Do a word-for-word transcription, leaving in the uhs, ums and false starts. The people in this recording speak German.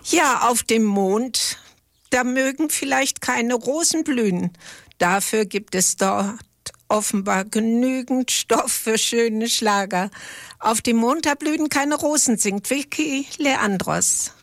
Ja, auf dem Mond, da mögen vielleicht keine Rosen blühen. Dafür gibt es dort offenbar genügend Stoff für schöne Schlager. Auf dem Mond, da blühen keine Rosen, singt Vicky Leandros.